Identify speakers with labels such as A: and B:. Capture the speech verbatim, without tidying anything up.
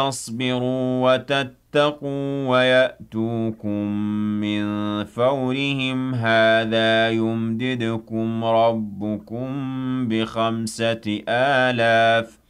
A: تصبروا وتتقوا ويأتوكم من فورهم هذا يمددكم ربكم بخمسة آلاف